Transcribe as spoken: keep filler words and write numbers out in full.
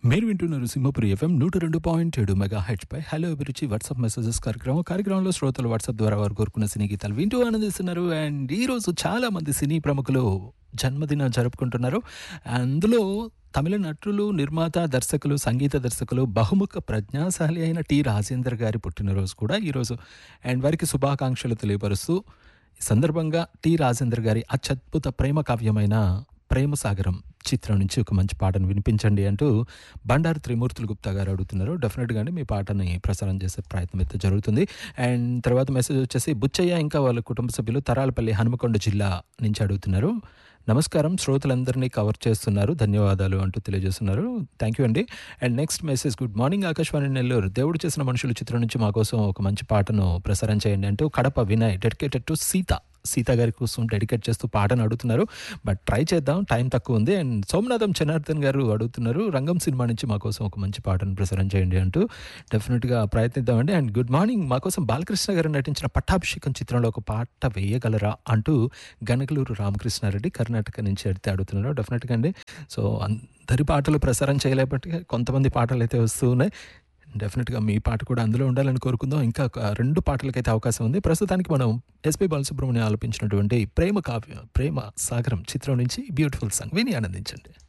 మీరు వింటున్నారు సింహపురి ఎఫ్ఎం నూట రెండు పాయింట్ ఏడు మెగా హెచ్ పై హలో అభిరుచి వాట్సాప్ మెసేజెస్ కార్యక్రమం కార్యక్రమంలో శ్రోతలు వాట్సాప్ ద్వారా వారు కోరుకున్న సినీ గీతాలు వింటూ ఆనందిస్తున్నారు. అండ్ ఈరోజు చాలా మంది సినీ ప్రముఖులు జన్మదిన జరుపుకుంటున్నారు. అందులో తమిళ నటులు, నిర్మాత, దర్శకులు, సంగీత దర్శకులు, బహుముఖ ప్రజ్ఞాశాలి అయిన టి రాజేందర్ గారి పుట్టినరోజు కూడా ఈరోజు. అండ్ వారికి శుభాకాంక్షలు తెలియపరుస్తూ ఈ సందర్భంగా టి రాజేందర్ గారి అత్యద్భుత ప్రేమ కావ్యమైన ప్రేమ సాగరం చిత్రం నుంచి ఒక మంచి పాటను వినిపించండి అంటూ బండారు త్రిమూర్తులు గుప్తా గారు అడుగుతున్నారు. డెఫినెట్గానే మీ పాటని ప్రసారం చేసే ప్రయత్నం అయితే జరుగుతుంది. అండ్ తర్వాత మెసేజ్ వచ్చేసి బుచ్చయ్య ఇంకా వాళ్ళ కుటుంబ సభ్యులు తరాలపల్లి హనుమకొండ జిల్లా నుంచి అడుగుతున్నారు. నమస్కారం, శ్రోతలందరినీ కవర్ చేస్తున్నారు, ధన్యవాదాలు అంటూ తెలియజేస్తున్నారు. థ్యాంక్ యూ అండి. And next message, good morning Akashvani Nellore, దేవుడు చేసిన మనుషులు చిత్రం నుంచి మా కోసం ఒక మంచి పాటను ప్రసారం చేయండి అంటూ కడప వినయ్ డెడికేటెడ్ టు సీత సీత గారి కోసం డెడికేట్ చేస్తూ పాటను అడుగుతున్నారు. బట్ ట్రై చేద్దాం, టైం తక్కువ ఉంది. అండ్ సోమనాథం జనార్దన్ గారు అడుగుతున్నారు, రంగం సినిమా నుంచి మా కోసం ఒక మంచి పాటను ప్రసారం చేయండి అంటూ. డెఫినెట్గా ప్రయత్నిద్దామండి. అండ్ గుడ్ మార్నింగ్, మా కోసం బాలకృష్ణ గారు నటించిన పట్టాభిషేకం చిత్రంలో ఒక పాట వేయగలరా అంటూ గనకలూరు రామకృష్ణారెడ్డి కర్ణాటక నుంచి అడిగితే అడుగుతున్నారు. డెఫినెట్గా అండి. సో అందరి పాటలు ప్రసారం చేయలేకపోతే కొంతమంది పాటలు అయితే వస్తూ ఉన్నాయి. డెఫినెట్గా మీ పాట కూడా అందులో ఉండాలని కోరుకుందాం. ఇంకా ఒక రెండు పాటలకైతే అవకాశం ఉంది. ప్రస్తుతానికి మనం ఎస్పి బాలసుబ్రహ్మణ్యం ఆలపించినటువంటి ప్రేమ కావ్యం ప్రేమ సాగరం చిత్రం నుంచి బ్యూటిఫుల్ సాంగ్ విని ఆనందించండి.